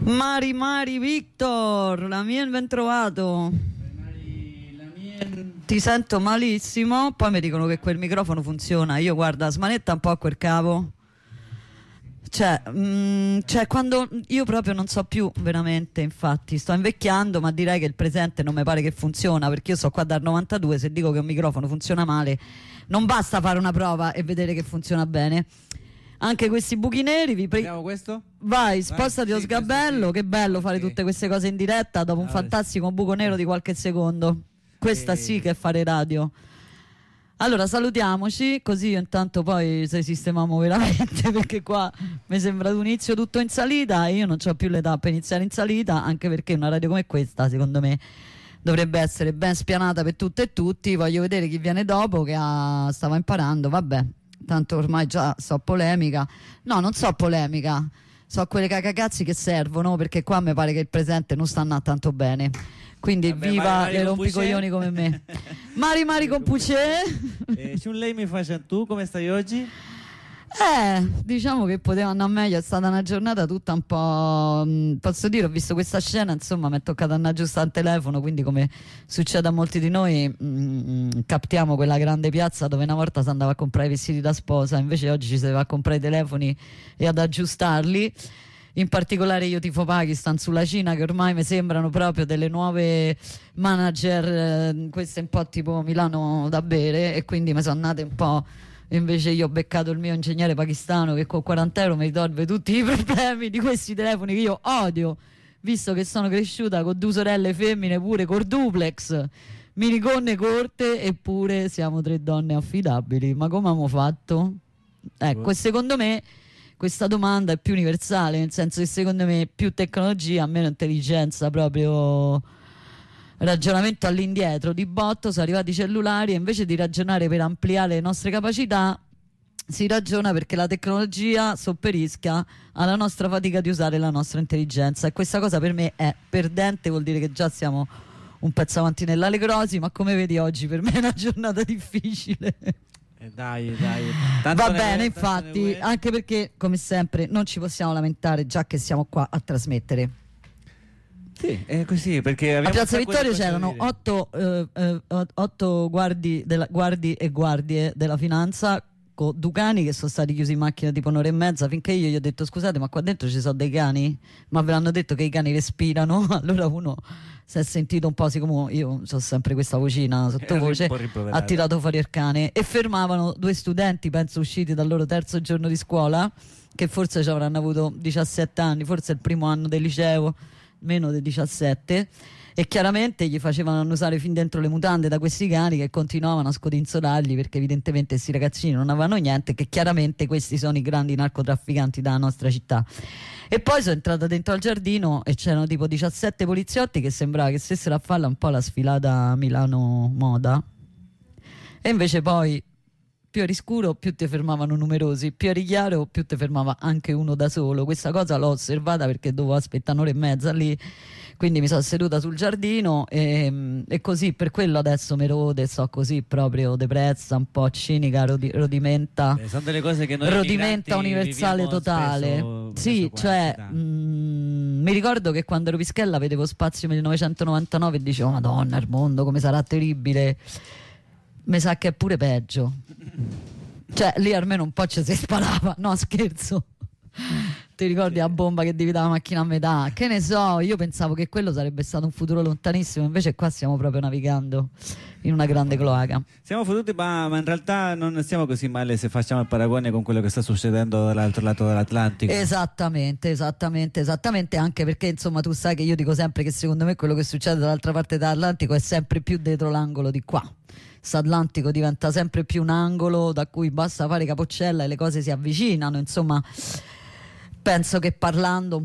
Mari Victor, la mia ben trovato. Ti sento malissimo. Poi mi dicono che quel microfono funziona. Io guarda, smanetta un po' a quel cavo. Cioè, quando io proprio non so più veramente, infatti sto invecchiando, ma direi che il presente non mi pare che funziona, perché io sto qua dal 92, se dico che un microfono funziona male non basta fare una prova e vedere che funziona bene. Anche questi buchi neri vediamo questo? Vai, spostati lo sgabello, sì. Che bello fare tutte queste cose in diretta dopo un fantastico buco nero di qualche secondo. Questa sì che è fare radio. Allora salutiamoci, così io intanto poi se sistemiamo veramente, perché qua mi sembra un inizio tutto in salita e io non ho più l'età per iniziare in salita, anche perché una radio come questa secondo me dovrebbe essere ben spianata per tutte e tutti. Voglio vedere chi viene dopo che stava imparando, vabbè, tanto ormai già so polemica. No, non so polemica, so quelle cagacazzi che servono, perché qua mi pare che il presente non sta andando tanto bene. Quindi viva le rompicoglioni come me. Mari con Pucè. Lei mi faccia tu, come stai oggi? Diciamo che poteva andare meglio, è stata una giornata tutta un po', posso dire, ho visto questa scena, insomma mi è toccato andare a aggiustare il telefono, quindi come succede a molti di noi captiamo quella grande piazza dove una volta si andava a comprare i vestiti da sposa, invece oggi ci si va a comprare i telefoni e ad aggiustarli. In particolare io tifo Pakistan sulla Cina, che ormai mi sembrano proprio delle nuove manager, queste un po' tipo Milano da bere, e quindi mi sono andate un po'. Invece io ho beccato il mio ingegnere pakistano che con 40 euro mi risolve tutti i problemi di questi telefoni che io odio, visto che sono cresciuta con 2 sorelle femmine pure col duplex, minigonne corte, eppure siamo 3 donne affidabili. Ma come abbiamo fatto? Ecco, secondo me questa domanda è più universale, nel senso che secondo me più tecnologia, meno intelligenza, proprio ragionamento all'indietro, di botto sono arrivati i cellulari e invece di ragionare per ampliare le nostre capacità si ragiona perché la tecnologia sopperisca alla nostra fatica di usare la nostra intelligenza, e questa cosa per me è perdente, vuol dire che già siamo un pezzo avanti nell'allegrosi, ma come vedi oggi per me è una giornata difficile. Dai. Va bene, infatti, anche perché come sempre non ci possiamo lamentare già che siamo qua a trasmettere. Sì, è così, perché a Piazza Vittorio c'erano 8 guardie e guardie della finanza con 2 cani che sono stati chiusi in macchina tipo un'ora e mezza, finché io gli ho detto: scusate, ma qua dentro ci sono dei cani? Ma ve l'hanno detto che i cani respirano? Allora uno si è sentito un po', siccome io ho sempre questa vocina sottovoce, ha tirato fuori il cane, e fermavano 2 studenti, penso usciti dal loro 3° giorno di scuola, che forse ci avranno avuto 17 anni, forse il primo anno del liceo, meno di 17, e chiaramente gli facevano annusare fin dentro le mutande da questi cani che continuavano a scodinzolargli, perché evidentemente questi ragazzini non avevano niente, che chiaramente questi sono i grandi narcotrafficanti della nostra città. E poi sono entrata dentro al giardino e c'erano tipo 17 poliziotti che sembrava che stessero a farla un po' la sfilata Milano Moda, e invece poi più eri scuro più ti fermavano numerosi, più eri chiaro più ti fermava anche uno da solo. Questa cosa l'ho osservata perché dovevo aspettare un'ora e mezza lì, quindi mi sono seduta sul giardino e così per quello adesso mi rode, sto così proprio depressa, un po' cinica, rodimenta. Sono delle cose che noi rodimenta universale totale. Sì, cioè mi ricordo che quando ero pischella vedevo Spazio 1999 e dicevo: Madonna, il mondo come sarà terribile. Mi sa che è pure peggio. Cioè lì almeno un po' ci si sparava. No, scherzo. Ti ricordi la bomba che divide la macchina a metà? Che ne so, io pensavo che quello sarebbe stato un futuro lontanissimo, invece qua stiamo proprio navigando in una grande cloaca. Siamo fottuti, ma in realtà non stiamo così male se facciamo il paragone con quello che sta succedendo dall'altro lato dell'Atlantico. Esattamente, anche perché insomma tu sai che io dico sempre che secondo me quello che succede dall'altra parte dell'Atlantico è sempre più dietro l'angolo di qua. S'Atlantico diventa sempre più un angolo da cui basta fare capoccella e le cose si avvicinano, insomma. Penso che parlando un